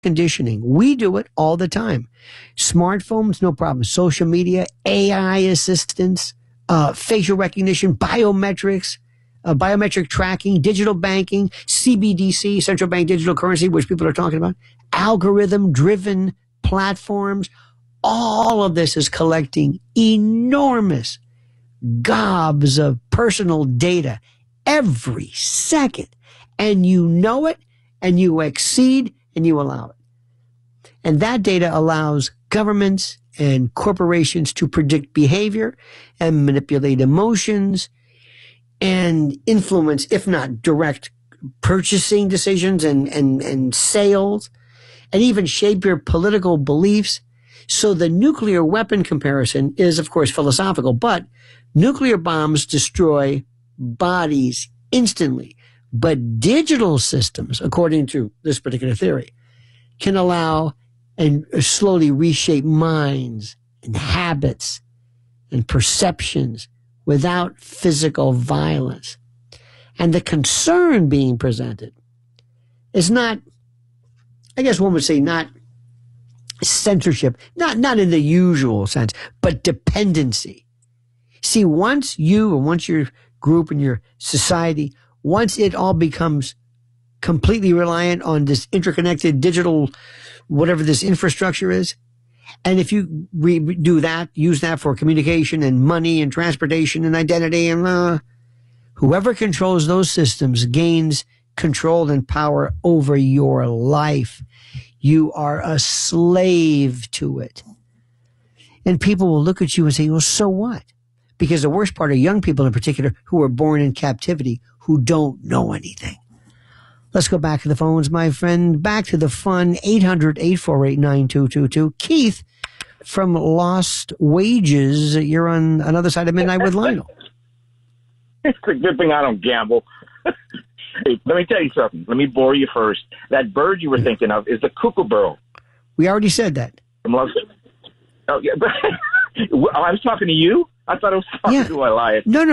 conditioning. We do it all the time. Smartphones, no problem. Social media, AI assistance, facial recognition, biometrics, biometric tracking, digital banking, CBDC, central bank digital currency, which people are talking about, algorithm driven platforms. All of this is collecting enormous gobs of personal data every second. And you know it, and you exceed, and you allow it. And that data allows governments and corporations to predict behavior and manipulate emotions and influence, if not direct purchasing decisions and sales, and even shape your political beliefs. So the nuclear weapon comparison is, of course, philosophical, but nuclear bombs destroy bodies instantly. But digital systems, according to this particular theory, can allow and slowly reshape minds and habits and perceptions without physical violence. And the concern being presented is not, I guess one would say, not censorship, not in the usual sense, but dependency. See, once you, or once your group and your society, once it all becomes completely reliant on this interconnected digital, whatever this infrastructure is, and if you do that, use that for communication and money and transportation and identity, and whoever controls those systems gains control and power over your life. You are a slave to it. And people will look at you and say, well, so what? Because the worst part are young people in particular who are born in captivity, who don't know anything. Let's go back to the phones, my friend. Back to the fun. 800-848-9222. Keith from Lost Wages. You're on another side of midnight with Lionel. It's a good thing I don't gamble. Hey, let me tell you something. Let me bore you first. That bird you were thinking of is the kookaburra. We already said that. From Lost. Oh, yeah. I was talking to you? I thought I was talking to Elias. No.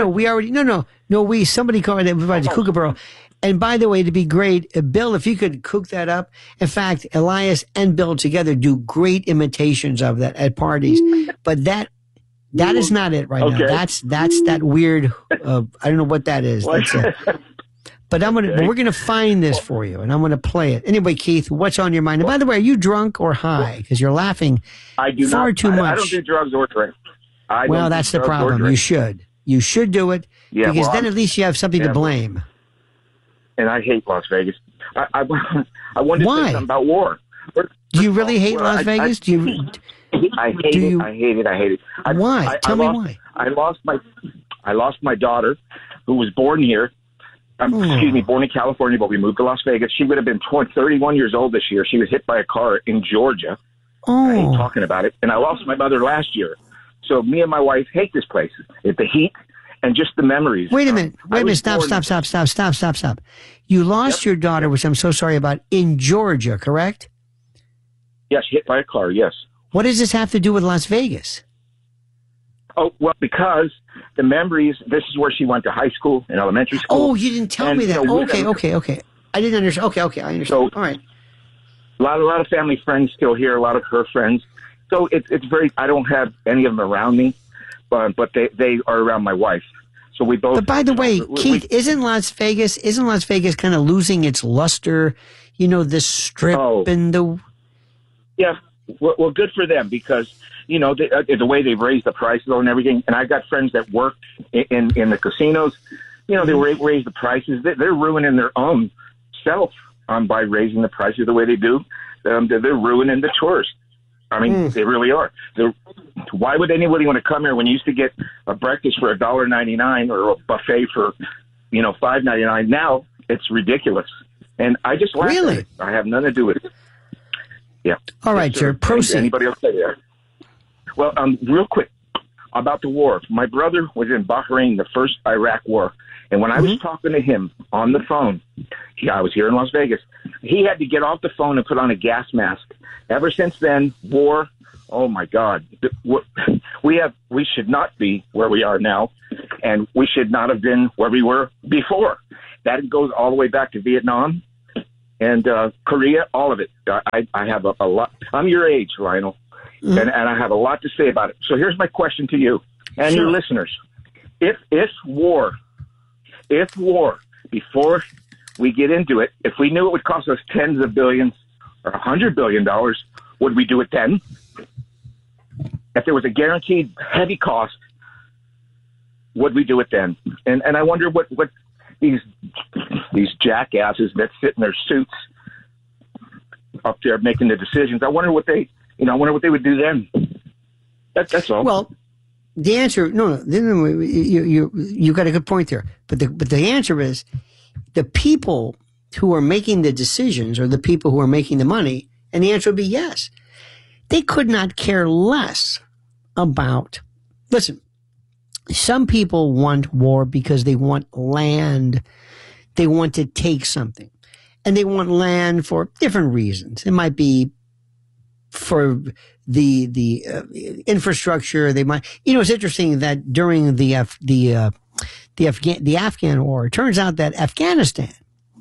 Somebody called it the kookaburra. And by the way, to be great, Bill, if you could cook that up. In fact, Elias and Bill together do great imitations of that at parties. But that is not it right now. That's that weird. I don't know what that is. But we're gonna find this for you, and I'm gonna play it anyway. Keith, what's on your mind? And by the way, are you drunk or high? Because you're laughing far too much. I don't do drugs or drink. Well, that's the problem. You should do it because then at least you have something to blame. And I hate Las Vegas. I wanted to say something about war. Do you really hate Las Vegas? I hate it. Why? Tell me why. I lost my daughter, who was born here. Born in California, but we moved to Las Vegas. She would have been 31 years old this year. She was hit by a car in Georgia. I hate talking about it. And I lost my mother last year. So me and my wife hate this place. The heat and just the memories. Wait a minute. Stop. You lost your daughter, which I'm so sorry about, in Georgia, correct? Yes, hit by a car, yes. What does this have to do with Las Vegas? Oh, well, because the memories, this is where she went to high school and elementary school. Oh, you didn't tell me that. Okay. I didn't understand. Okay, I understand. So, all right. A lot of family friends still here, a lot of her friends. So it's very, I don't have any of them around me, but they are around my wife. So we both. But by the way, Keith, isn't Las Vegas kind of losing its luster? You know, the strip and the. Yeah. Well, good for them because, you know, the way they've raised the prices and everything. And I've got friends that work in the casinos. You know, they raise the prices. They're ruining their own self by raising the prices the way they do. They're ruining the tourists. I mean, they really are. Why would anybody want to come here when you used to get a breakfast for $1.99 or a buffet for, $5.99? Now it's ridiculous. And I just laugh at it. I have nothing to do with it. Yeah. All right, sir. Proceed. Anybody else say that? Well, real quick about the war. My brother was in Bahrain, the first Iraq war. And when I was talking to him on the phone, I was here in Las Vegas, he had to get off the phone and put on a gas mask. Ever since then, war, oh my God. We should not be where we are now, and we should not have been where we were before. That goes all the way back to Vietnam. and Korea, all of it. I have a lot. I'm your age, Lionel, and I have a lot to say about it. So here's my question to you and your listeners. If war, before we get into it, if we knew it would cost us tens of billions or $100 billion, would we do it then? If there was a guaranteed heavy cost, would we do it then? And I wonder what these jackasses that sit in their suits up there making the decisions. I wonder what they would do then. That's all. Well, the answer, no, you got a good point there. But the answer is the people who are making the decisions are the people who are making the money, and the answer would be yes. They could not care less about. Listen, some people want war because they want land. They want to take something, and they want land for different reasons. It might be for the infrastructure. They might, it's interesting that during the Afghan war, it turns out that Afghanistan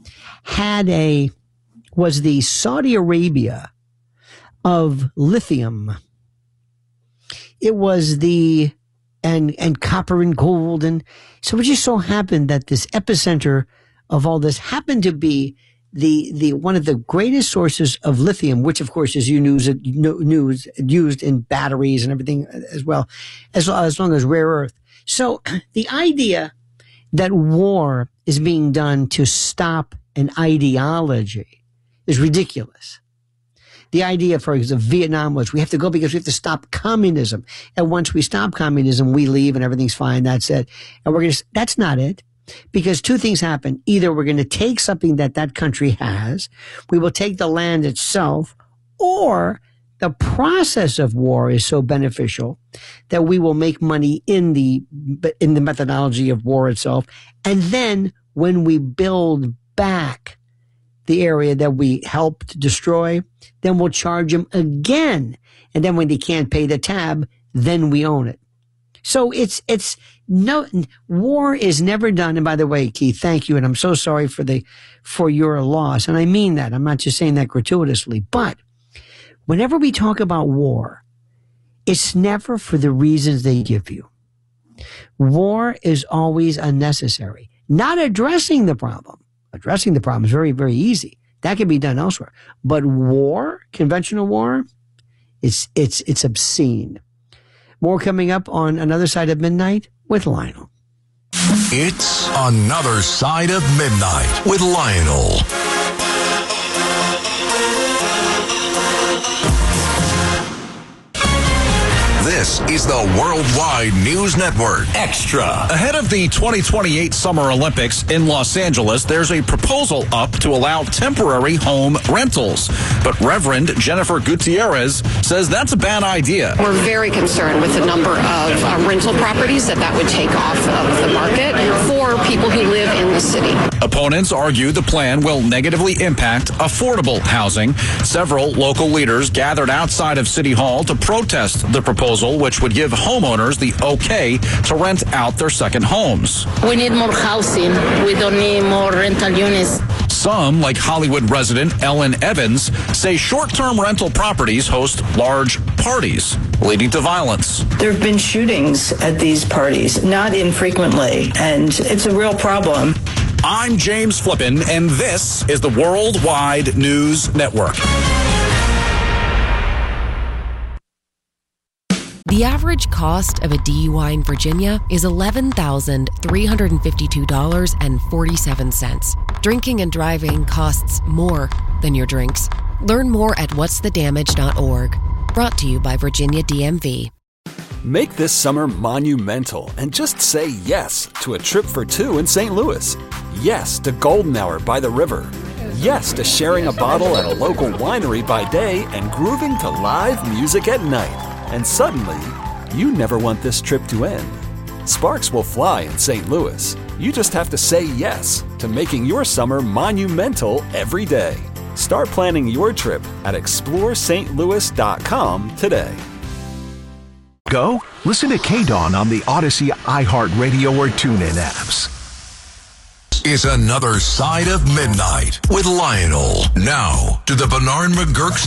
was the Saudi Arabia of lithium. It was and copper and gold. And so it just so happened that this epicenter of all this happened to be the one of the greatest sources of lithium, which of course is used in batteries and everything as well, as long as rare earth. So the idea that war is being done to stop an ideology is ridiculous. The idea, for example, Vietnam was we have to go because we have to stop communism. And once we stop communism, we leave and everything's fine. That's it. And that's not it. Because two things happen. Either we're going to take something that country has, we will take the land itself, or the process of war is so beneficial that we will make money in the methodology of war itself. And then when we build back the area that we helped destroy, then we'll charge them again. And then when they can't pay the tab, then we own it. So war is never done. And by the way, Keith, thank you. And I'm so sorry for your loss. And I mean that. I'm not just saying that gratuitously, but whenever we talk about war, it's never for the reasons they give you. War is always unnecessary. Not addressing the problem. Addressing the problem is very, very easy. That can be done elsewhere. But war, conventional war, it's obscene. More coming up on Another Side of Midnight with Lionel. It's Another Side of Midnight with Lionel. This is the Worldwide News Network Extra. Ahead of the 2028 Summer Olympics in Los Angeles, there's a proposal up to allow temporary home rentals. But Reverend Jennifer Gutierrez says that's a bad idea. We're very concerned with the number of rental properties that would take off of the market for people who live in the city. Opponents argue the plan will negatively impact affordable housing. Several local leaders gathered outside of City Hall to protest the proposal, which would give homeowners the okay to rent out their second homes. We need more housing. We don't need more rental units. Some, like Hollywood resident Ellen Evans, say short-term rental properties host large parties, leading to violence. There have been shootings at these parties, not infrequently, and it's a real problem. I'm James Flippin, and this is the Worldwide News Network. The average cost of a DUI in Virginia is $11,352.47. Drinking and driving costs more than your drinks. Learn more at whatsthedamage.org. Brought to you by Virginia DMV. Make this summer monumental and just say yes to a trip for two in St. Louis. Yes to Golden Hour by the river. Yes to sharing a bottle at a local winery by day and grooving to live music at night. And suddenly, you never want this trip to end. Sparks will fly in St. Louis. You just have to say yes to making your summer monumental every day. Start planning your trip at ExploreSt.Louis.com today. Go? Listen to KDAWN on the Odyssey, iHeartRadio, or TuneIn apps. is Another Side of Midnight with Lionel. Now to the Bernard McGurk